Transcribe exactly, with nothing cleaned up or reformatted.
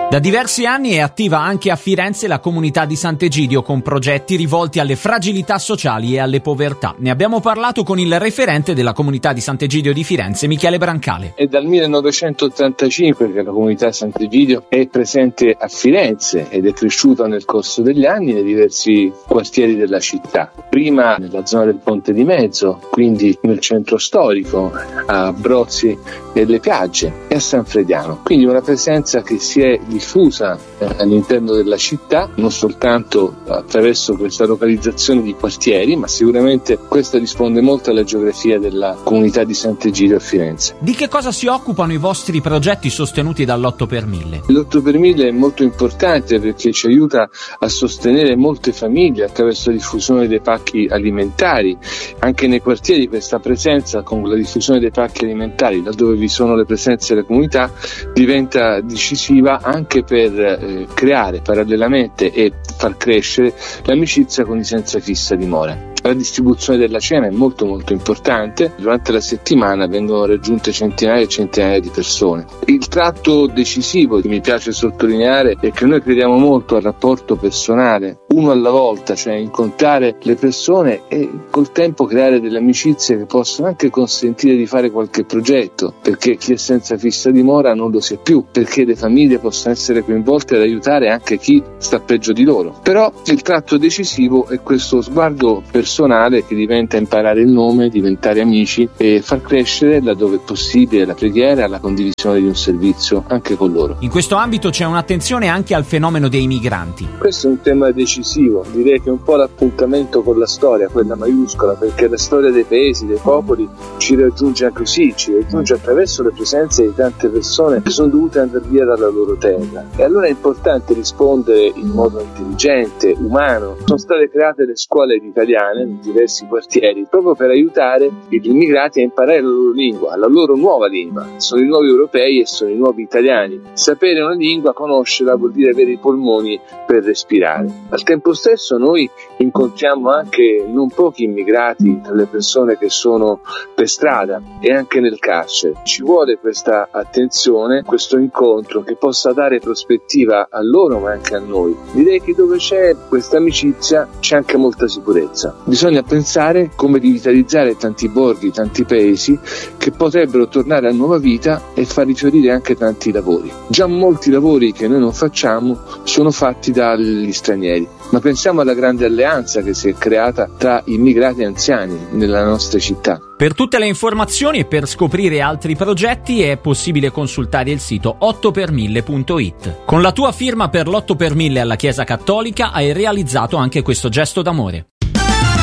Da diversi anni è attiva anche a Firenze la comunità di Sant'Egidio con progetti rivolti alle fragilità sociali e alle povertà. Ne abbiamo parlato con il referente della comunità di Sant'Egidio di Firenze, Michele Brancale. È dal millenovecentottantacinque che la comunità Sant'Egidio è presente a Firenze ed è cresciuta nel corso degli anni nei diversi quartieri della città. Prima nella zona del Ponte di Mezzo, quindi nel centro storico, a Brozzi e Le Piagge e a San Frediano. Quindi una presenza che si è diffusa eh, all'interno della città, non soltanto attraverso questa localizzazione di quartieri, ma sicuramente questa risponde molto alla geografia della comunità di Sant'Egidio a Firenze. Di che cosa si occupano i vostri progetti sostenuti dall'otto per mille? L'otto per mille è molto importante perché ci aiuta a sostenere molte famiglie attraverso la diffusione dei pacchi alimentari. Anche nei quartieri questa presenza con la diffusione dei pacchi alimentari, laddove vi sono le presenze delle comunità, diventa decisiva anche per eh, creare parallelamente e far crescere l'amicizia con i senza fissa dimora. La distribuzione della cena è molto molto importante. Durante la settimana vengono raggiunte centinaia e centinaia di persone. Il tratto decisivo che mi piace sottolineare è che noi crediamo molto al rapporto personale, uno alla volta, cioè incontrare le persone e col tempo creare delle amicizie che possono anche consentire di fare qualche progetto, perché chi è senza fissa dimora non lo sia più, perché le famiglie possono essere coinvolte ad aiutare anche chi sta peggio di loro. Però il tratto decisivo è questo sguardo personale personale che diventa imparare il nome, diventare amici e far crescere, laddove è possibile, la preghiera e la condivisione di un servizio anche con loro. In questo ambito c'è un'attenzione anche al fenomeno dei migranti. Questo è un tema decisivo, direi che è un po' l'appuntamento con la storia, quella maiuscola, perché la storia dei paesi, dei popoli ci raggiunge anche così, ci raggiunge attraverso le presenze di tante persone che sono dovute andare via dalla loro terra. E allora è importante rispondere in modo intelligente, umano. Sono state create le scuole italiane in diversi quartieri proprio per aiutare gli immigrati a imparare la loro lingua, la loro nuova lingua. Sono i nuovi europei e sono i nuovi italiani. Sapere una lingua, conoscerla, vuol dire avere i polmoni per respirare. Al tempo stesso noi incontriamo anche non pochi immigrati tra le persone che sono per strada e anche nel carcere. Ci vuole questa attenzione, questo incontro che possa dare prospettiva a loro ma anche a noi. Direi che dove c'è questa amicizia c'è anche molta sicurezza. Bisogna pensare come rivitalizzare tanti borghi, tanti paesi che potrebbero tornare a nuova vita e far rifiorire anche tanti lavori. Già molti lavori che noi non facciamo sono fatti dagli stranieri, ma pensiamo alla grande alleanza che si è creata tra immigrati e anziani nella nostra città. Per tutte le informazioni e per scoprire altri progetti è possibile consultare il sito otto per mille punto it. Con la tua firma per l'otto per mille alla Chiesa Cattolica hai realizzato anche questo gesto d'amore.